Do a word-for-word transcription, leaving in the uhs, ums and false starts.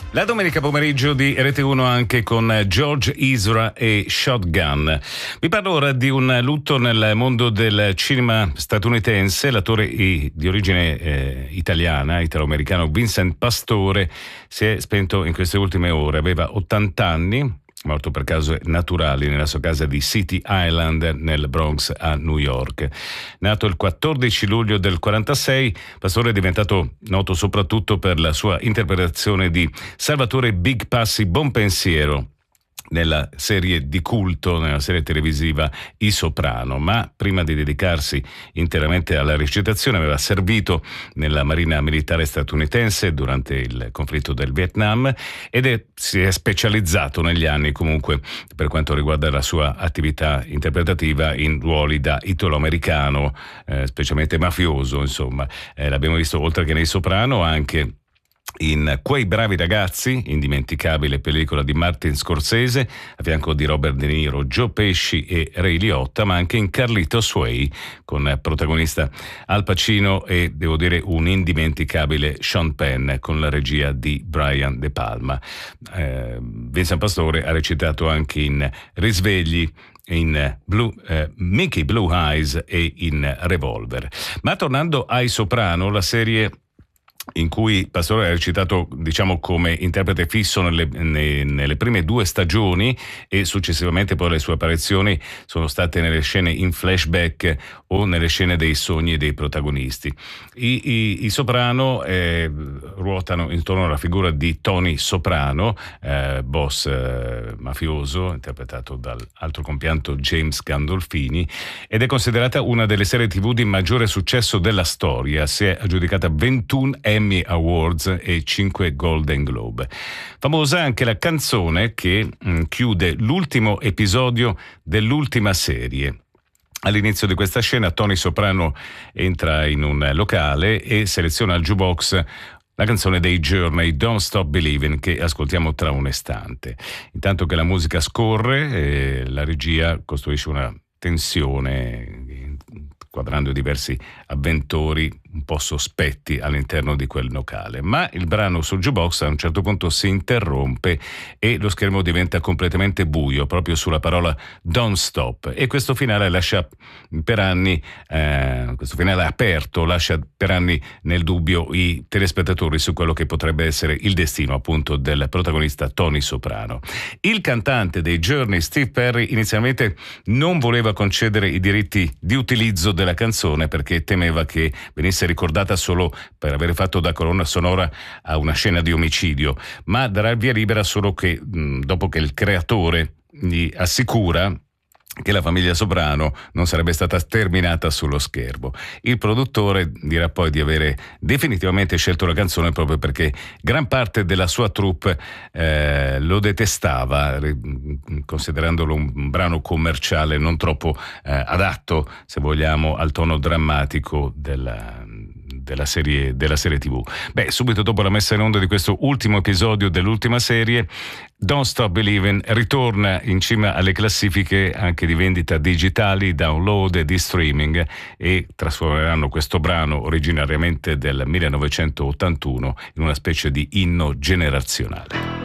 La domenica pomeriggio di R T uno anche con George Ezra e Shotgun. Vi parlo ora di un lutto nel mondo del cinema statunitense. L'attore di origine eh, italiana, italo-americano Vincent Pastore si è spento in queste ultime ore. Aveva ottanta anni, morto per cause naturali nella sua casa di City Island nel Bronx a New York. Nato il quattordici luglio del quarantasei, Pastore è diventato noto soprattutto per la sua interpretazione di Salvatore Big Passi Bonpensiero nella serie di culto, nella serie televisiva I Soprano, ma prima di dedicarsi interamente alla recitazione aveva servito nella Marina Militare statunitense durante il conflitto del Vietnam ed è, si è specializzato negli anni comunque per quanto riguarda la sua attività interpretativa in ruoli da italo-americano, eh, specialmente mafioso, insomma. Eh, l'abbiamo visto oltre che nei Soprano anche in Quei bravi ragazzi, indimenticabile pellicola di Martin Scorsese, a fianco di Robert De Niro, Joe Pesci e Ray Liotta, ma anche in Carlitos Way, con protagonista Al Pacino e, devo dire, un indimenticabile Sean Penn, con la regia di Brian De Palma. Eh, Vincent Pastore ha recitato anche in Risvegli, in Blue, eh, Mickey Blue Eyes e in Revolver. Ma tornando ai Soprano, la serie in cui Pastore ha recitato, diciamo, come interprete fisso nelle, ne, nelle prime due stagioni, e successivamente poi le sue apparizioni sono state nelle scene in flashback o nelle scene dei sogni dei protagonisti. I, i, i Soprano eh, ruotano intorno alla figura di Tony Soprano, eh, boss eh, mafioso, interpretato dall'altro compianto James Gandolfini, ed è considerata una delle serie tivù di maggiore successo della storia. Si è aggiudicata ventuno Emmy Awards e cinque Golden Globe. Famosa anche la canzone che mh, chiude l'ultimo episodio dell'ultima serie. All'inizio di questa scena Tony Soprano entra in un locale e seleziona al jukebox la canzone dei Journey, Don't Stop Believing, che ascoltiamo tra un istante. Intanto che la musica scorre, eh, la regia costruisce una tensione inquadrando diversi avventori un po' sospetti all'interno di quel locale, ma il brano sul jukebox a un certo punto si interrompe e lo schermo diventa completamente buio proprio sulla parola Don't Stop, e questo finale lascia per anni eh, questo finale aperto lascia per anni nel dubbio i telespettatori su quello che potrebbe essere il destino appunto del protagonista Tony Soprano. Il cantante dei Journey, Steve Perry, inizialmente non voleva concedere i diritti di utilizzo della canzone perché temeva che venisse ricordata solo per aver fatto da colonna sonora a una scena di omicidio, ma darà il via libera solo che mh, dopo che il creatore gli assicura che la famiglia Soprano non sarebbe stata sterminata sullo schermo. Il produttore dirà poi di avere definitivamente scelto la canzone proprio perché gran parte della sua troupe eh, lo detestava, considerandolo un brano commerciale non troppo eh, adatto, se vogliamo, al tono drammatico della della serie, della serie tivù. Beh, subito dopo la messa in onda di questo ultimo episodio dell'ultima serie, Don't Stop Believing ritorna in cima alle classifiche anche di vendita digitali, download e di streaming, e trasformeranno questo brano originariamente del millenovecentottantuno in una specie di inno generazionale.